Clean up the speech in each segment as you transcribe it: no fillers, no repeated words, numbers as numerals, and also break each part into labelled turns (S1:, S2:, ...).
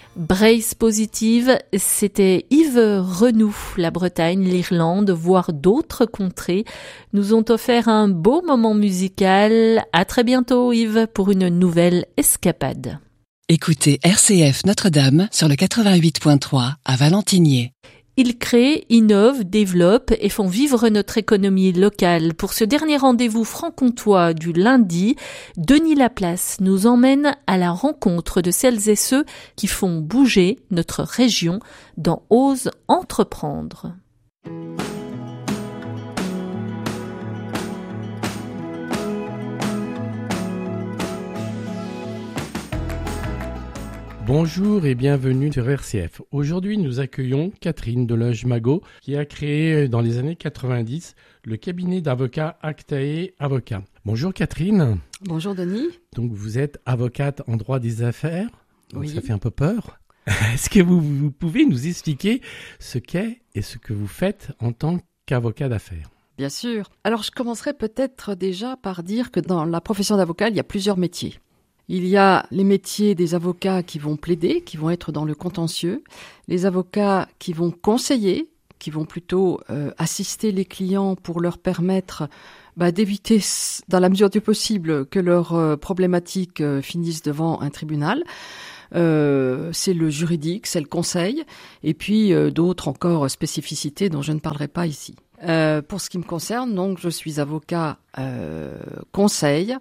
S1: Brace Positive, c'était Yves Renoux. La Bretagne, l'Irlande, voire d'autres contrées nous ont offert un beau moment musical. À très bientôt Yves pour une nouvelle escapade.
S2: Écoutez RCF Notre-Dame sur le 88.3 à Valentinier.
S1: Ils créent, innovent, développent et font vivre notre économie locale. Pour ce dernier rendez-vous franc-comtois du lundi, Denis Laplace nous emmène à la rencontre de celles et ceux qui font bouger notre région dans Ose entreprendre.
S3: Bonjour et bienvenue sur RCF. Aujourd'hui, nous accueillons Catherine Delage-Magot qui a créé dans les années 90 le cabinet d'avocats Actae Avocats. Bonjour Catherine.
S4: Bonjour Denis.
S3: Donc vous êtes avocate en droit des affaires. Donc
S4: oui.
S3: Ça fait un peu peur. Est-ce que vous pouvez nous expliquer ce qu'est et ce que vous faites en tant qu'avocat d'affaires ?
S4: Bien sûr. Alors je commencerai peut-être déjà par dire que dans la profession d'avocat, il y a plusieurs métiers. Il y a les métiers des avocats qui vont plaider, qui vont être dans le contentieux, les avocats qui vont conseiller, qui vont plutôt assister les clients pour leur permettre d'éviter, dans la mesure du possible, que leurs problématiques finissent devant un tribunal. C'est le juridique, c'est le conseil, et puis d'autres encore spécificités dont je ne parlerai pas ici. Pour ce qui me concerne, donc, je suis avocat conseil.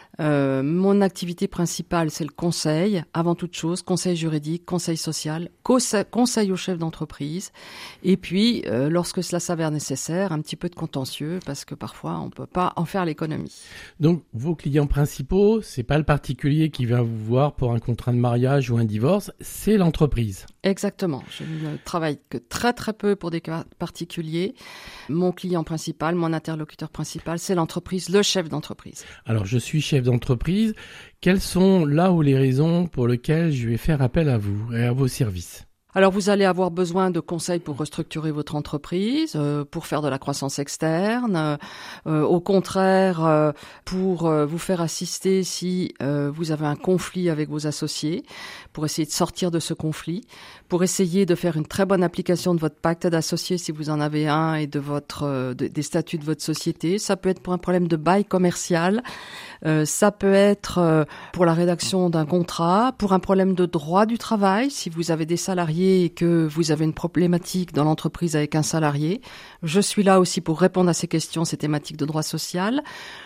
S4: Mon activité principale, c'est le conseil, avant toute chose, conseil juridique, conseil social, conseil au chef d'entreprise, et puis, lorsque cela s'avère nécessaire, un petit peu de contentieux, parce que parfois, on ne peut pas en faire l'économie.
S3: Donc, vos clients principaux, c'est pas le particulier qui vient vous voir pour un contrat de mariage ou un divorce, c'est l'entreprise.
S4: Exactement. Je ne travaille que très très peu pour des cas particuliers. Mon client principal, mon interlocuteur principal, c'est l'entreprise, le chef d'entreprise.
S3: Alors, je suis chef d'entreprise. Quelles sont là où les raisons pour lesquelles je vais faire appel à vous et à vos services ?
S4: Alors, vous allez avoir besoin de conseils pour restructurer votre entreprise, pour faire de la croissance externe, au contraire, pour vous faire assister si vous avez un conflit avec vos associés, pour essayer de sortir de ce conflit, pour essayer de faire une très bonne application de votre pacte d'associés si vous en avez un et des statuts de votre société. Ça peut être pour un problème de bail commercial, ça peut être pour la rédaction d'un contrat, pour un problème de droit du travail, si vous avez des salariés et que vous avez une problématique dans l'entreprise avec un salarié. Je suis là aussi pour répondre à ces questions, ces thématiques de droit social.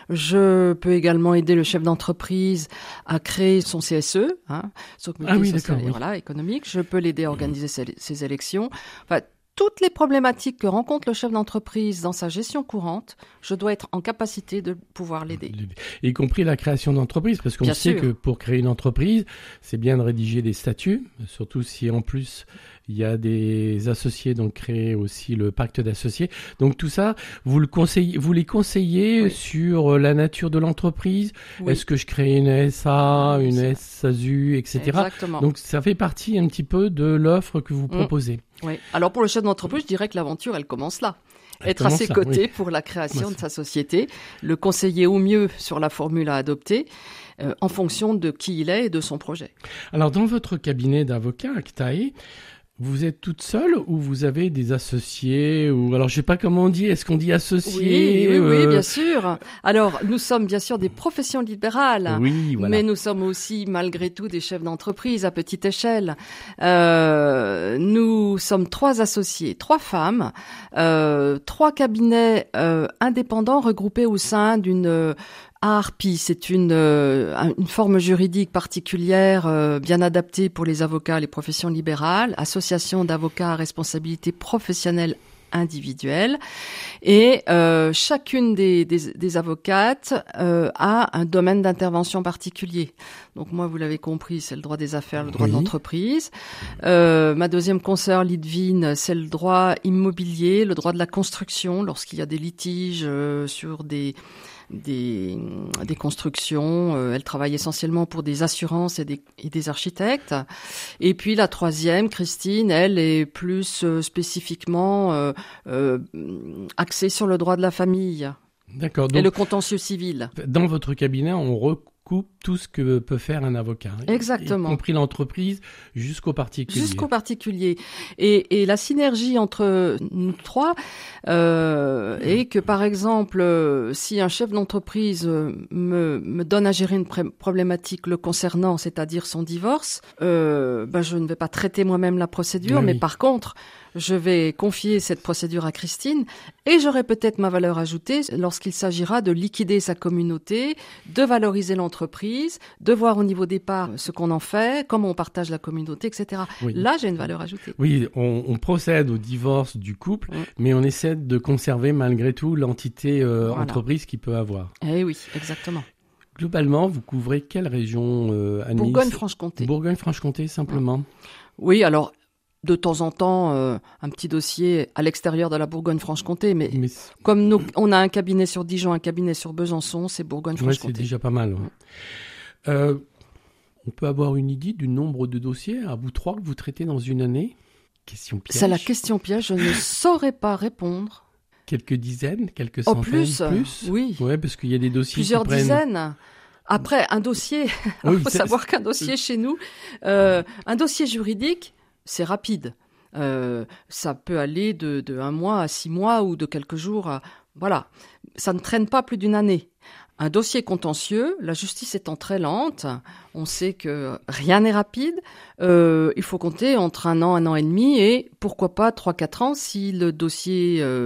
S4: Je peux également aider le chef d'entreprise à créer son CSE, son comité social et économique. Je peux l'aider à organiser ses élections. Enfin, toutes les problématiques que rencontre le chef d'entreprise dans sa gestion courante, je dois être en capacité de pouvoir l'aider.
S3: Y compris la création d'entreprise, parce qu'on sait que pour créer une entreprise, c'est bien de rédiger des statuts, surtout si en plus il y a des associés, donc créer aussi le pacte d'associés. Donc tout ça, vous les conseillez sur la nature de l'entreprise. Oui. Est-ce que je crée une SA, une SASU, etc.
S4: Exactement.
S3: Donc ça fait partie un petit peu de l'offre que vous proposez.
S4: Oui. Alors pour le chef d'entreprise, je dirais que l'aventure, elle commence là. Être à ses côtés pour la création de sa société, le conseiller au mieux sur la formule à adopter, en fonction de qui il est et de son projet.
S3: Alors dans votre cabinet d'avocat, Actae, vous êtes toute seule ou vous avez des associés ou alors je sais pas comment on dit, est-ce qu'on dit associés?
S4: Oui, bien sûr. Alors nous sommes bien sûr des professions libérales,
S3: oui, voilà.
S4: Mais nous sommes aussi malgré tout des chefs d'entreprise à petite échelle. Nous sommes 3 associés, 3 femmes, 3 cabinets indépendants regroupés au sein d'une ARPI, c'est une forme juridique particulière bien adaptée pour les avocats, les professions libérales, association d'avocats à responsabilité professionnelle individuelle. Et chacune des avocates a un domaine d'intervention particulier. Donc moi, vous l'avez compris, c'est le droit des affaires, le droit de l'entreprise. Ma deuxième consoeur, Lidvine, c'est le droit immobilier, le droit de la construction, lorsqu'il y a des litiges sur des constructions. Elle travaille essentiellement pour des assurances et des architectes. Et puis la troisième, Christine, elle est plus spécifiquement axée sur le droit de la famille.
S3: D'accord.
S4: Donc, et le contentieux civil.
S3: Dans votre cabinet, on coupe tout ce que peut faire un avocat.
S4: Exactement.
S3: Y compris l'entreprise jusqu'au particulier.
S4: Jusqu'au particulier. Et la synergie entre nous trois est que, par exemple, si un chef d'entreprise me donne à gérer une problématique le concernant, c'est-à-dire son divorce, je ne vais pas traiter moi-même la procédure, mais par contre, je vais confier cette procédure à Christine et j'aurai peut-être ma valeur ajoutée lorsqu'il s'agira de liquider sa communauté, de valoriser l'entreprise, de voir au niveau des parts ce qu'on en fait, comment on partage la communauté, etc. Oui. Là, j'ai une valeur ajoutée.
S3: Oui, on procède au divorce du couple, mais on essaie de conserver malgré tout l'entité entreprise qu'il peut avoir.
S4: Eh oui, exactement.
S3: Globalement, vous couvrez quelle région, Annie ?
S4: Bourgogne-Franche-Comté.
S3: Bourgogne-Franche-Comté, simplement.
S4: Oui, alors... De temps en temps, un petit dossier à l'extérieur de la Bourgogne-Franche-Comté, mais comme on a un cabinet sur Dijon, un cabinet sur Besançon, c'est Bourgogne-Franche-Comté.
S3: Ouais, c'est déjà pas mal. Ouais. On peut avoir une idée du nombre de dossiers à vous trois que vous traitez dans une année ? Question piège.
S4: C'est la question piège, je ne saurais pas répondre.
S3: Quelques dizaines, quelques centaines,
S4: plus. Oui.
S3: Ouais, parce qu'il y a des dossiers
S4: plusieurs dizaines. Après, un dossier, il faut savoir qu'un dossier chez nous, un dossier juridique, c'est rapide. Ça peut aller de 1 mois à 6 mois ou de quelques jours. Voilà. Ça ne traîne pas plus d'une année. Un dossier contentieux, la justice étant très lente, on sait que rien n'est rapide. Il faut compter entre 1 an et demi et pourquoi pas 3-4 ans si le dossier